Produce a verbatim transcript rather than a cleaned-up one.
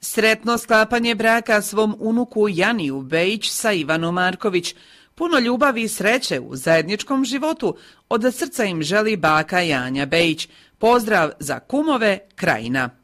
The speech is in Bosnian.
Sretno sklapanje braka svom unuku Janiju Bejić sa Ivanom Marković. Puno ljubavi i sreće u zajedničkom životu od srca im želi baka Janja Bejić. Pozdrav za kumove Krajina.